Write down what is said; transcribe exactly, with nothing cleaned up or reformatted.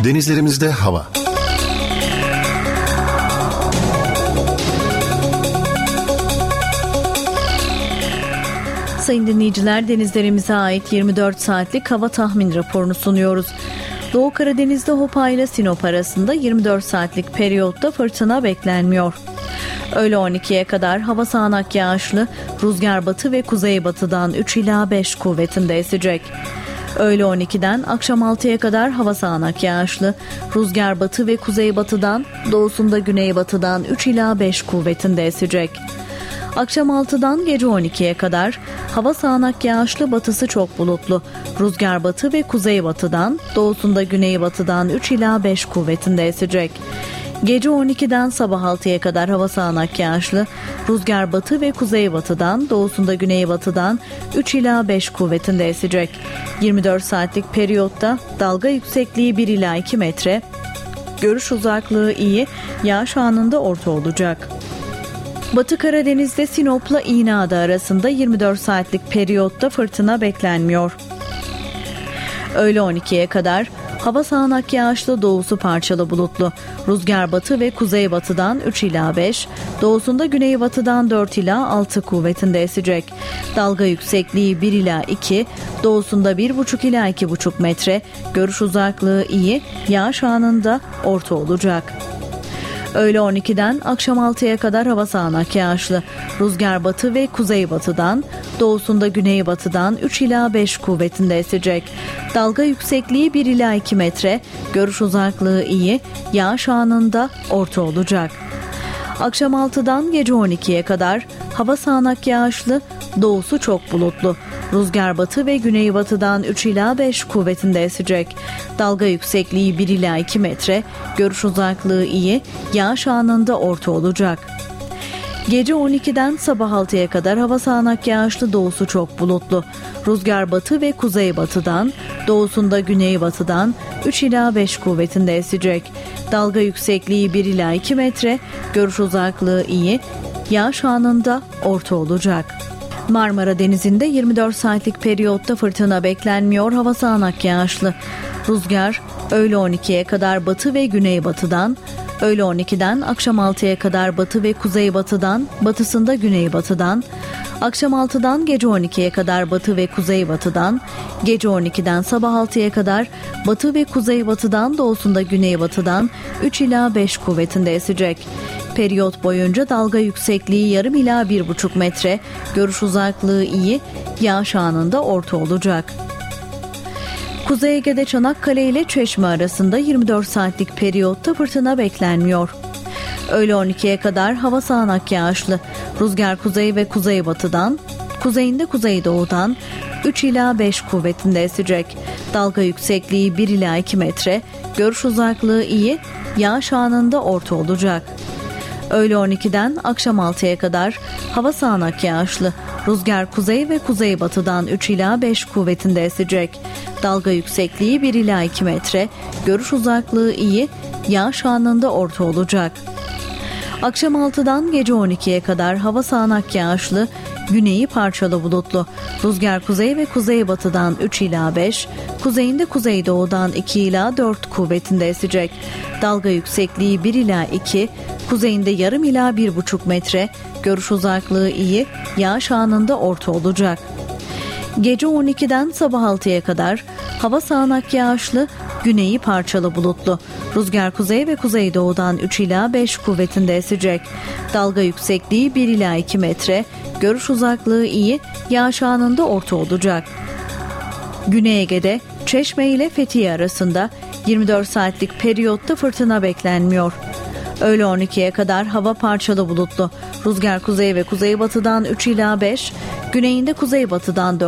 Denizlerimizde hava. Sayın dinleyiciler, denizlerimize ait yirmi dört saatlik hava tahmin raporunu sunuyoruz. Doğu Karadeniz'de Hopa ile Sinop arasında yirmi dört saatlik periyotta fırtına beklenmiyor. Öğle on ikiye kadar hava sağanak yağışlı, rüzgar batı ve kuzeybatıdan üç ila beş kuvvetinde esecek. Öğle on ikiden akşam altıya kadar hava sağanak yağışlı, rüzgar batı ve kuzeybatıdan, doğusunda güneybatıdan üç ila beş kuvvetinde esecek. Akşam altıdan gece on ikiye kadar hava sağanak yağışlı, batısı çok bulutlu, rüzgar batı ve kuzeybatıdan, doğusunda güneybatıdan üç ila beş kuvvetinde esecek. Gece on ikiden sabah altıya kadar hava sağanak yağışlı, rüzgar batı ve kuzeybatıdan, doğusunda güneybatıdan üç ila beş kuvvetinde esecek. yirmi dört saatlik periyotta dalga yüksekliği bir ila iki metre, görüş uzaklığı iyi, yağış anında orta olacak. Batı Karadeniz'de Sinop'la İğneada arasında yirmi dört saatlik periyotta fırtına beklenmiyor. Öğle on ikiye kadar hava sağanak yağışlı, doğusu parçalı bulutlu, rüzgar batı ve kuzeybatıdan üç ila beş, doğusunda güneybatıdan dört ila altı kuvvetinde esecek. Dalga yüksekliği bir ila iki, doğusunda bir buçuk ila iki buçuk metre, görüş uzaklığı iyi, yağış anında orta olacak. Öğle on ikiden akşam altıya kadar hava sağanak yağışlı, rüzgar batı ve kuzeybatıdan, doğusunda güneybatıdan üç ila beş kuvvetinde esecek. Dalga yüksekliği bir ila iki metre, görüş uzaklığı iyi, yağış anında orta olacak. Akşam altıdan gece on ikiye kadar hava sağanak yağışlı, doğusu çok bulutlu, rüzgar batı ve güneybatıdan üç ila beş kuvvetinde esecek. Dalga yüksekliği bir ila iki metre, görüş uzaklığı iyi, yağış anında orta olacak. Gece on ikiden sabah altıya kadar hava sağanak yağışlı, doğusu çok bulutlu, rüzgar batı ve kuzeybatıdan, doğusunda güneybatıdan üç ila beş kuvvetinde esecek. Dalga yüksekliği bir ila iki metre, görüş uzaklığı iyi, yağış anında orta olacak. Marmara Denizi'nde yirmi dört saatlik periyotta fırtına beklenmiyor, hava sağanak yağışlı. Rüzgar öğle on ikiye kadar batı ve güneybatıdan, öğle on ikiden akşam altıya kadar batı ve kuzeybatıdan, batısında güneybatıdan, akşam altıdan gece on ikiye kadar batı ve kuzeybatıdan, gece on ikiden sabah altıya kadar batı ve kuzeybatıdan, doğusunda güneybatıdan üç ila beş kuvvetinde esecek. Periyot boyunca dalga yüksekliği yarım ila bir buçuk metre, görüş uzaklığı iyi, yağış anında orta olacak. Kuzey Ege'de Çanakkale ile Çeşme arasında yirmi dört saatlik periyotta fırtına beklenmiyor. Öğle on ikiye kadar hava sağanak yağışlı, rüzgar kuzey ve kuzeybatıdan, kuzeyinde kuzeydoğudan üç ila beş kuvvetinde esecek. Dalga yüksekliği bir ila iki metre, görüş uzaklığı iyi, yağış anında orta olacak. Öğle on ikiden akşam altıya kadar hava sağanak yağışlı, rüzgar kuzey ve kuzeybatıdan üç ila beş kuvvetinde esecek. Dalga yüksekliği bir ila iki metre, görüş uzaklığı iyi, yağış anında orta olacak. Akşam altıdan gece on ikiye kadar hava sağanak yağışlı, güneyi parçalı bulutlu, rüzgar kuzey ve kuzeybatıdan üç ila beş, kuzeyinde kuzeydoğudan iki ila dört kuvvetinde esecek. Dalga yüksekliği bir ila iki, kuzeyinde yarım ila bir buçuk metre, görüş uzaklığı iyi, yağış anında orta olacak. Gece on ikiden sabah altıya kadar hava sağanak yağışlı, güneyi parçalı bulutlu, rüzgar kuzey ve kuzeydoğudan üç ila beş kuvvetinde esecek. Dalga yüksekliği bir ila iki metre, görüş uzaklığı iyi, yağış anında orta olacak. Güney Ege'de Çeşme ile Fethiye arasında yirmi dört saatlik periyotta fırtına beklenmiyor. Öğle on ikiye kadar hava parçalı bulutlu, rüzgar kuzey ve kuzeybatıdan üç ila beş, güneyinde kuzeybatıdan dört